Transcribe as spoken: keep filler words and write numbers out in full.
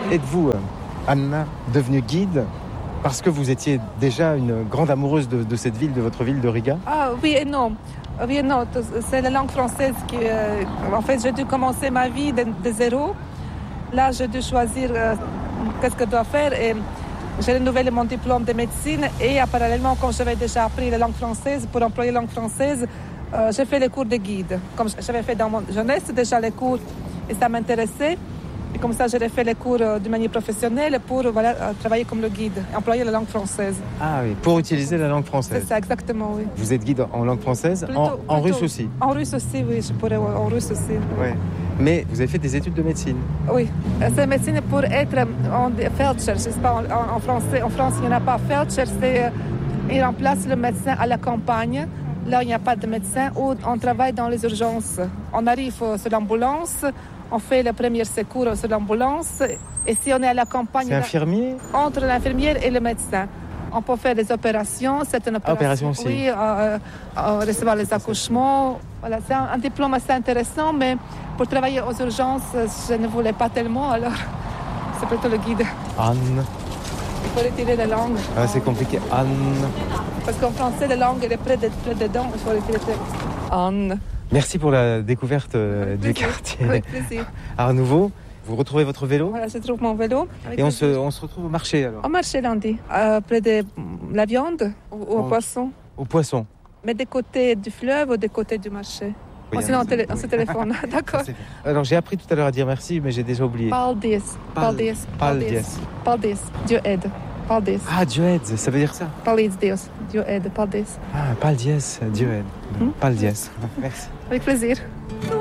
Êtes-vous, Anna, devenue guide parce que vous étiez déjà une grande amoureuse de, de cette ville, de votre ville de Riga? Ah oui et non. Oui et non. C'est la langue française qui... Euh, en fait, j'ai dû commencer ma vie de, de zéro. Là, j'ai dû choisir euh, qu'est-ce que je dois faire. Et j'ai renouvelé mon diplôme de médecine. Et parallèlement, comme j'avais déjà appris la langue française, pour employer la langue française, euh, j'ai fait les cours de guide. Comme j'avais fait dans mon jeunesse déjà les cours et ça m'intéressait. Et comme ça, j'ai fait les cours euh, de manière professionnelle pour voilà, euh, travailler comme le guide, employer la langue française. Ah oui, pour utiliser la langue française. C'est ça, exactement, oui. Vous êtes guide en langue française, plutôt, en, en plutôt, russe aussi? En russe aussi, oui, je pourrais, en russe aussi. Ouais. Mais vous avez fait des études de médecine? Oui, c'est médecine pour être en Feldscher, je sais pas, en, en français. En France, il n'y en a pas. Feldscher, c'est euh, il remplace le médecin à la campagne. Là, il n'y a pas de médecin, où on travaille dans les urgences. On arrive sur l'ambulance, on fait le premier secours sur l'ambulance. Et si on est à la campagne... C'est infirmier? Entre l'infirmière et le médecin. On peut faire des opérations, certaines opérations. Opérations aussi. Oui, euh, euh, recevoir les accouchements. Voilà, c'est un, un diplôme assez intéressant, mais pour travailler aux urgences, je ne voulais pas tellement, alors c'est plutôt le guide. Anne. Il faut retirer la langue. Ah, c'est compliqué. Anne. Parce qu'en français, la langue elle est près, de, près dedans, il faut retirer. Anne. Merci pour la découverte euh, du plaisir. quartier. Avec plaisir. Art Nouveau, vous retrouvez votre vélo? Voilà, je trouve mon vélo. Et on se, on se retrouve au marché alors? Au marché lundi, euh, près de la viande ou au oh. poisson. Au poisson. Mais des côtés du fleuve ou des côtés du marché? Oui, oh, sinon, on, télé- on se téléphone. D'accord. Alors, j'ai appris tout à l'heure à dire merci, mais j'ai déjà oublié. Paldies. Paldies. Paldies. Paldies. Dieu aide. Paldies. Ah, Dieu aide, ça veut dire ça? Paldies Deus. Dieu aide. Paldies. Ah, Paldies, Dieu aide. Hmm? Paldies. Merci. Avec plaisir.